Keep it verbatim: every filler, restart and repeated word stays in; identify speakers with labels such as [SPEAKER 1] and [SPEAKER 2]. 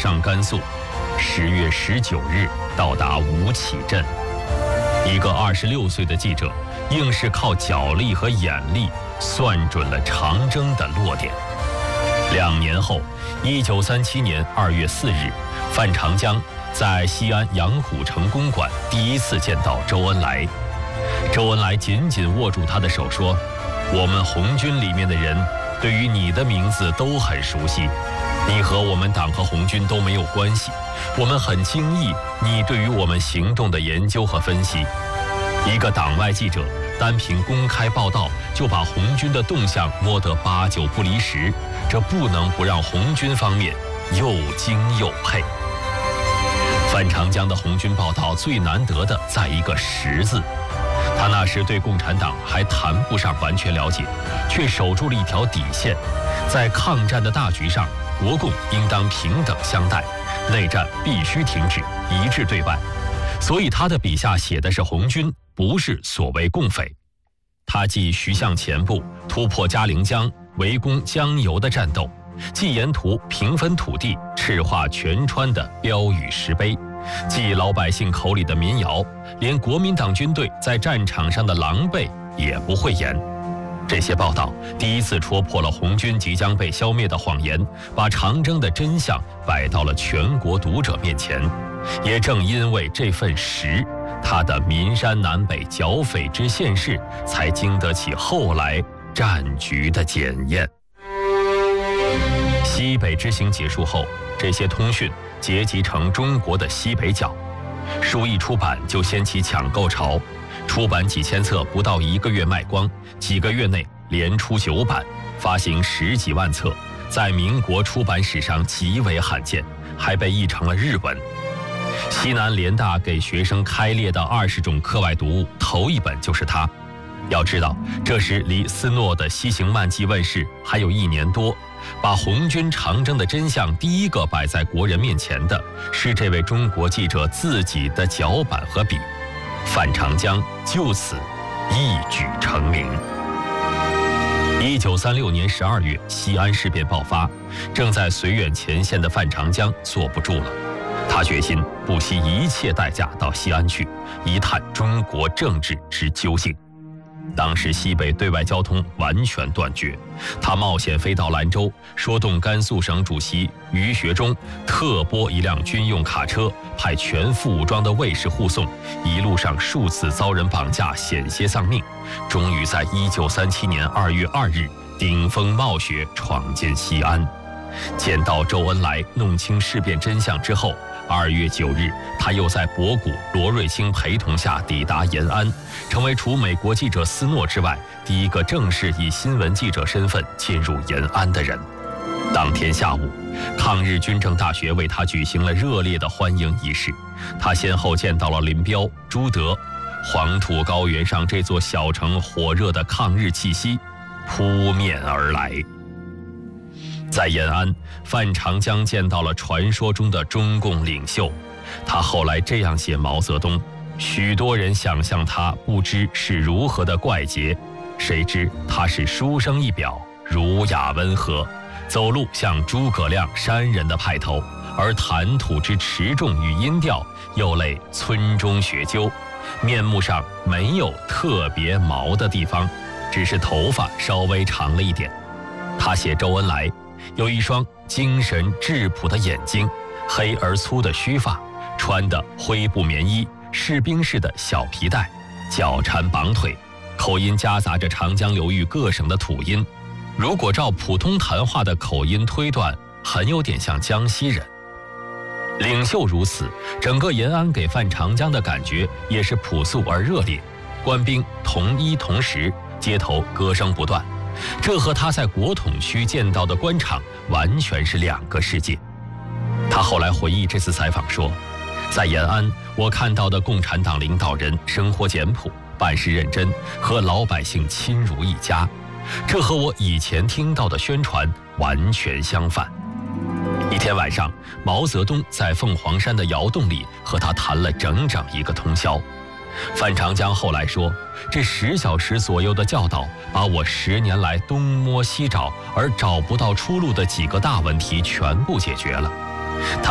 [SPEAKER 1] 上甘肃，十月十九日到达吴起镇。一个二十六岁的记者，硬是靠脚力和眼力算准了长征的落点。两年后，一九三七年二月四日，范长江在西安杨虎城公馆第一次见到周恩来。周恩来紧紧握住他的手说：“我们红军里面的人对于你的名字都很熟悉，你和我们党和红军都没有关系，我们很惊异你对于我们行动的研究和分析。一个党外记者单凭公开报道就把红军的动向摸得八九不离十，这不能不让红军方面又惊又佩。”范长江的红军报道最难得的在一个实字，他那时对共产党还谈不上完全了解，却守住了一条底线，在抗战的大局上，国共应当平等相待，内战必须停止，一致对外。所以他的笔下写的是红军，不是所谓共匪。他既徐向前部突破嘉陵江，围攻江油的战斗，既沿途平分土地，赤化全川的标语石碑，既老百姓口里的民谣，连国民党军队在战场上的狼狈也不会言。这些报道第一次戳破了红军即将被消灭的谎言，把长征的真相摆到了全国读者面前。也正因为这份实，他的岷山南北剿匪之现世才经得起后来战局的检验。西北之行结束后，这些通讯结集成中国的西北角，书一出版就掀起抢购潮，出版几千册不到一个月卖光，几个月内连出九版，发行十几万册，在民国出版史上极为罕见，还被译成了日文。西南联大给学生开列的二十种课外读物，头一本就是它。要知道，这时离斯诺的《西行漫记》问世还有一年多，把红军长征的真相第一个摆在国人面前的是这位中国记者自己的脚板和笔。范长江就此一举成名。一九三六年十二月，西安事变爆发，正在绥远前线的范长江坐不住了，他决心不惜一切代价到西安去，一探中国政治之究竟。当时西北对外交通完全断绝，他冒险飞到兰州，说动甘肃省主席于学忠特拨一辆军用卡车，派全副武装的卫士护送，一路上数次遭人绑架，险些丧命，终于在一九三七年二月二日顶风冒雪闯进西安。见到周恩来，弄清事变真相之后，二月九日，他又在博古、罗瑞卿陪同下抵达延安，成为除美国记者斯诺之外第一个正式以新闻记者身份进入延安的人。当天下午，抗日军政大学为他举行了热烈的欢迎仪式，他先后见到了林彪、朱德。黄土高原上这座小城火热的抗日气息扑面而来。在延安，范长江见到了传说中的中共领袖。他后来这样写毛泽东：许多人想象他不知是如何的怪杰，谁知他是书生一表，儒雅温和，走路像诸葛亮山人的派头，而谈吐之持重与音调又类村中学究，面目上没有特别毛的地方，只是头发稍微长了一点。他写周恩来有一双精神质朴的眼睛，黑而粗的须发，穿的灰布棉衣，士兵式的小皮带，脚缠绑腿，口音夹杂着长江流域各省的土音，如果照普通谈话的口音推断，很有点像江西人。领袖如此，整个延安给范长江的感觉也是朴素而热烈，官兵同衣同食，街头歌声不断，这和他在国统区见到的官场完全是两个世界。他后来回忆这次采访说，在延安我看到的共产党领导人生活简朴，办事认真，和老百姓亲如一家，这和我以前听到的宣传完全相反。一天晚上，毛泽东在凤凰山的窑洞里和他谈了整整一个通宵。范长江后来说，这十小时左右的教导，把我十年来东摸西找而找不到出路的几个大问题全部解决了。他